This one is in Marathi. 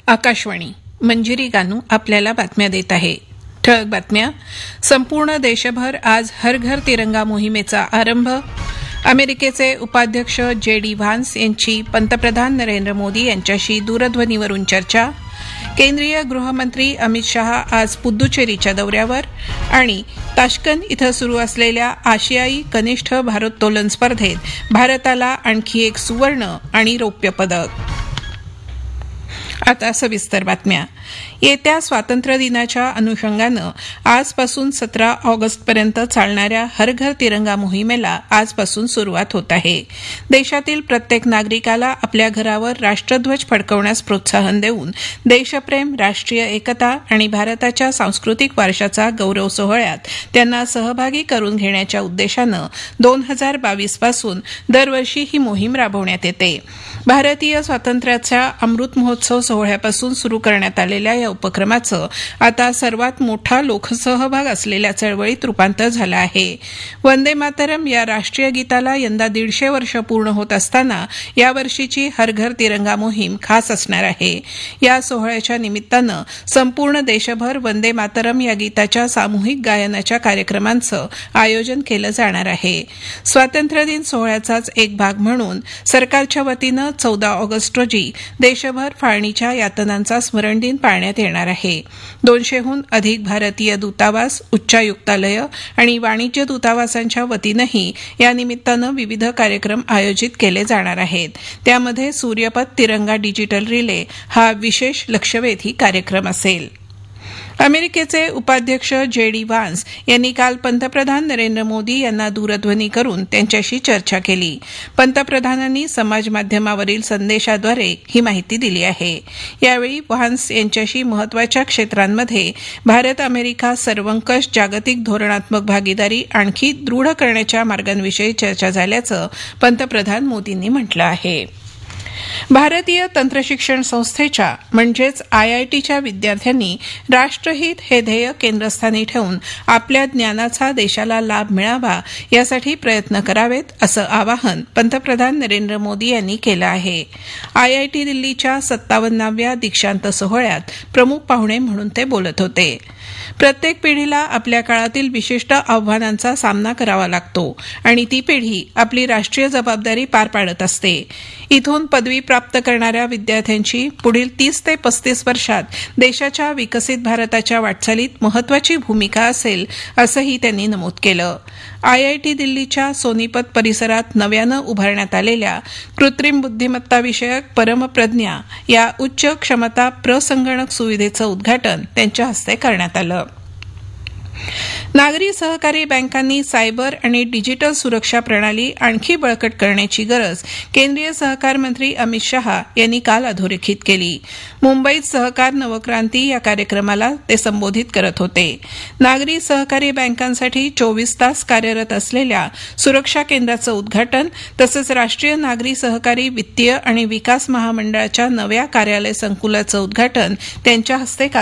आकाशवाणी मंजिरी गानू आपल्याला बातम्या देत आहे. ठळक बातम्या. संपूर्ण देशभर आज हर घर तिरंगा मोहिमेचा आरंभ. अमेरिकेचे उपाध्यक्ष JD व्हान्स यांची पंतप्रधान नरेंद्र मोदी यांच्याशी दूरध्वनीवरून चर्चा. केंद्रीय गृहमंत्री अमित शहा आज पुद्दुचेरीच्या दौऱ्यावर. आणि ताश्कंद इथं सुरू असलेल्या आशियाई कनिष्ठ भारोत्तोलन स्पर्धेत भारताला आणखी एक सुवर्ण आणि रौप्य पदक. आता सविस्तर बातम्या. येत्या स्वातंत्र्य दिनाच्या अनुषंगानं आजपासून 17 ऑगस्टपर्यंत चालणाऱ्या हर घर तिरंगा मोहिमेला आजपासून सुरुवात होत आहे. देशातील प्रत्येक नागरिकाला आपल्या घरावर राष्ट्रध्वज फडकवण्यास प्रोत्साहन देऊन देशप्रेम, राष्ट्रीय एकता आणि भारताच्या सांस्कृतिक वारशाचा गौरव सोहळ्यात त्यांना सहभागी करून घेण्याच्या उद्देशानं 2022 पासून दरवर्षी ही मोहीम राबवण्यात येते. भारतीय स्वातंत्र्याच्या अमृत महोत्सव सोहळ्यापासून सुरू करण्यात आलेल्या या उपक्रमाचं आता सर्वात मोठा लोकसहभाग असलेल्या चळवळीत रूपांतर झालं आहे. वंदे मातरम या राष्ट्रीय गीताला यंदा 150 वर्ष पूर्ण होत असताना यावर्षीची हर घर तिरंगा मोहीम खास असणार आहे. या सोहळ्याच्या निमित्तानं संपूर्ण देशभर वंदे मातरम या गीताच्या सामूहिक गायनाच्या कार्यक्रमांचं आयोजन केलं जाणार आहे. स्वातंत्र्यदिन सोहळ्याचाच एक भाग म्हणून सरकारच्या वतीनं 14 ऑगस्ट रोजी देशभर फाळणीच्या यातनांचा स्मरण दिन पाळण्यात येणार आहे. 200हून अधिक भारतीय दूतावास, उच्चायुक्तालयं आणि वाणिज्य दूतावासांच्या वतीनंही या निमित्तानं विविध कार्यक्रम आयोजित केले जाणार आहेत. त्यामध्ये सूर्यपथ तिरंगा डिजिटल रिले हा विशेष लक्षवेधी कार्यक्रम असेल. अमेरिकेचे उपाध्यक्ष JD व्हान्स यांनी काल पंतप्रधान नरेंद्र मोदी यांना दूरध्वनी करून त्यांच्याशी चर्चा केली. पंतप्रधानांनी समाजमाध्यमावरील संदेशाद्वारे ही माहिती दिली आहे. यावेळी व्हान्स यांच्याशी महत्वाच्या क्षेत्रांमध्ये भारत अमेरिका सर्वंकष जागतिक धोरणात्मक भागीदारी आणखी दृढ करण्याच्या मार्गांविषयी चर्चा झाल्याचं पंतप्रधान मोदींनी म्हटलं आहे. भारतीय तंत्रशिक्षण संस्थेच्या म्हणजेच IITच्या विद्यार्थ्यांनी राष्ट्रहित हे ध्येय केंद्रस्थानी ठेवून आपल्या ज्ञानाचा देशाला लाभ मिळावा यासाठी प्रयत्न करावेत असं आवाहन पंतप्रधान नरेंद्र मोदी यांनी केलं आहे. IIT दिल्लीच्या 57व्या दीक्षांत सोहळ्यात प्रमुख पाहुणे म्हणून ते बोलत होते. प्रत्येक पिढीला आपल्या काळातील विशिष्ट आव्हानांचा सामना करावा लागतो आणि ती पिढी आपली राष्ट्रीय जबाबदारी पार पाडत असते. इथून पदवी प्राप्त करणाऱ्या विद्यार्थ्यांची पुढील 30 ते 35 वर्षात देशाच्या विकसित भारताच्या वाटचालीत महत्वाची भूमिका असेल असंही त्यांनी नमूद केलं. IIT दिल्लीच्या सोनीपत परिसरात नव्यानं उभारण्यात आलेल्या कृत्रिम बुद्धिमत्ता विषयक परमप्रज्ञा या उच्च क्षमता प्रसंगणक सुविधेचं उद्घाटन त्यांच्या हस्ते करण्यात आलं. नागरी सहकारी बँकांनी सायबर आणि डिजिटल सुरक्षा प्रणाली आणखी बळकट करण्याची गरज केंद्रीय सहकार मंत्री अमित शहा यांनी काल अधोरेखित केली. मुंबईत सहकार नवक्रांती या कार्यक्रमाला ते संबोधित करत होते. नागरी सहकारी बँकांसाठी 24 तास कार्यरत असलेल्या सुरक्षा केंद्राचं उद्घाटन तसंच राष्ट्रीय नागरी सहकारी वित्तीय आणि विकास महामंडळाच्या नव्या कार्यालय संकुलाचं उद्घाटन त्यांच्या हस्ते काल